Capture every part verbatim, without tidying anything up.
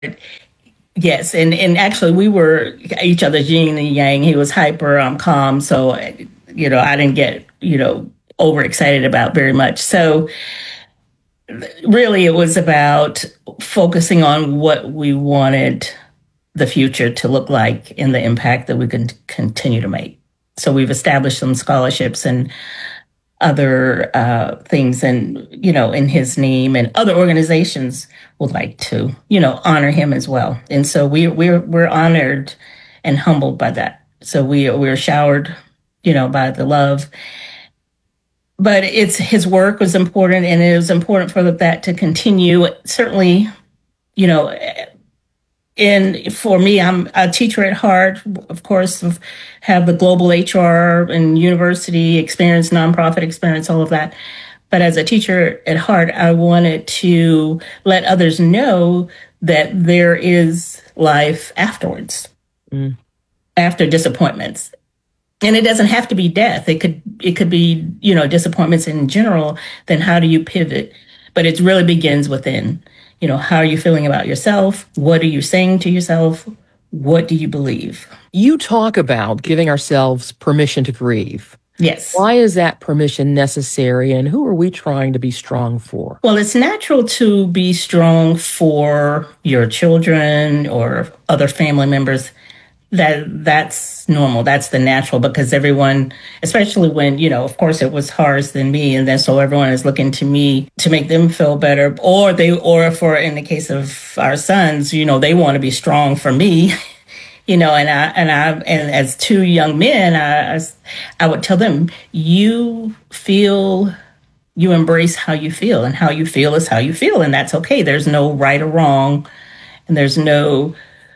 Yes, and and actually we were each other's yin and yang. He was hyper, I'm calm, so you know I didn't get you know overexcited about very much. So really, it was about focusing on what we wanted the future to look like and the impact that we can continue to make. So we've established some scholarships and other uh, things, and you know, in his name, and other organizations would like to, you know, honor him as well. And so we we're we're honored and humbled by that. So we we're showered, you know, by the love. But it's his work was important, and it was important for that to continue. Certainly, you know, and for me, I'm a teacher at heart, of course, have the global H R and university experience, nonprofit experience, all of that. But as a teacher at heart, I wanted to let others know that there is life afterwards, mm. after disappointments. And it doesn't have to be death. It could it could be, you know, disappointments in general. Then how do you pivot? But it really begins within. You know, how are you feeling about yourself? What are you saying to yourself? What do you believe? You talk about giving ourselves permission to grieve. Yes. Why is that permission necessary, and who are we trying to be strong for? Well, it's natural to be strong for your children or other family members. That that's normal. That's the natural, because everyone, especially when, you know, of course it was Horace than me. And then so everyone is looking to me to make them feel better, or they, or for, in the case of our sons, you know, they want to be strong for me, you know, and I, and I, and as two young men, I, I, I would tell them, you feel, you embrace how you feel, and how you feel is how you feel. And that's okay. There's no right or wrong. And there's no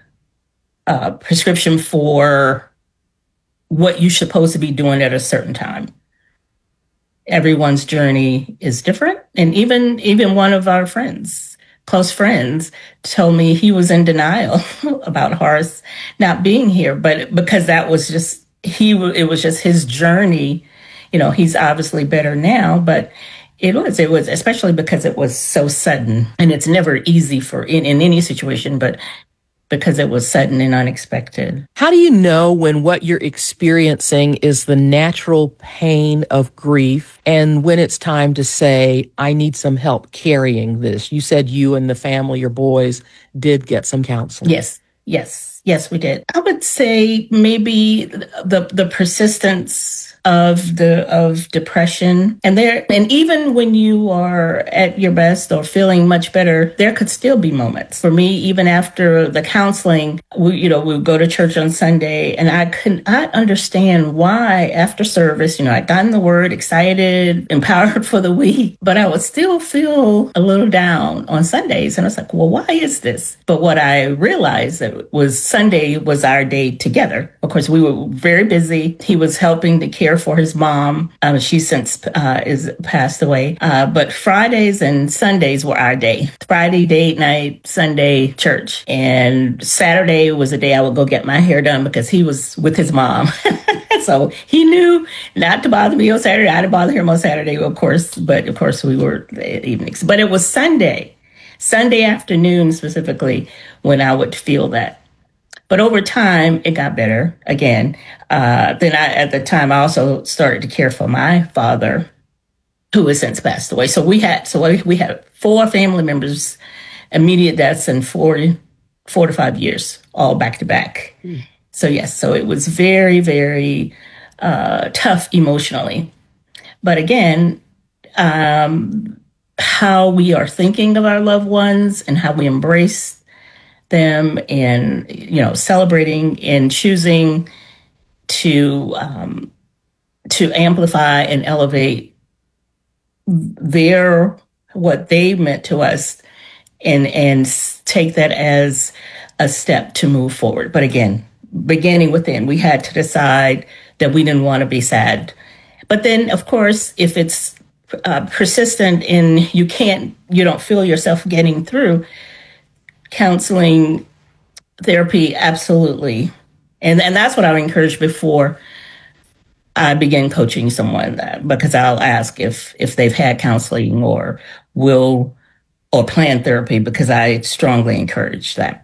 Uh, prescription for what you're supposed to be doing at a certain time. Everyone's journey is different. And even even one of our friends, close friends, told me he was in denial about Horace not being here. But because that was just, he, it was just his journey. You know, he's obviously better now, but it was, it was, especially because it was so sudden. And it's never easy for in, in any situation, but because it was sudden and unexpected. How do you know when what you're experiencing is the natural pain of grief, and when it's time to say, I need some help carrying this? You said you and the family, your boys, did get some counseling. Yes, yes, yes, we did. I would say maybe the the persistence of the of depression, and there, and even when you are at your best or feeling much better, there could still be moments. For me, even after the counseling, we, you know, we would go to church on Sunday, and I couldn't I understand why after service, you know, I'd gotten the word, excited, empowered for the week, but I would still feel a little down on Sundays. And I was like, well, why is this? But what I realized that was Sunday was our day together. Of course, we were very busy. He was helping to care for his mom. Um, she since uh, is passed away. Uh, but Fridays and Sundays were our day. Friday, date night, Sunday, church. And Saturday was the day I would go get my hair done because he was with his mom. So he knew not to bother me on Saturday. I didn't bother him on Saturday, of course. But of course, we were evenings. But it was Sunday, Sunday afternoon specifically, when I would feel that. But over time, it got better again. Uh, then I, at the time, I also started to care for my father, who has since passed away. So we had, so we had four family members, immediate deaths in four, four to five years, all back to back. Mm. So yes, so it was very, very uh, tough emotionally. But again, um, how we are thinking of our loved ones and how we embrace them, and you know, celebrating and choosing to um, to amplify and elevate their what they meant to us, and and take that as a step to move forward. But again, beginning within, we had to decide that we didn't want to be sad. But then, of course, if it's uh, persistent and you can't, you don't feel yourself getting through, counseling, therapy, absolutely. And and that's what I would encourage before I begin coaching someone, that, because I'll ask if if they've had counseling or will or planned therapy because I strongly encourage that.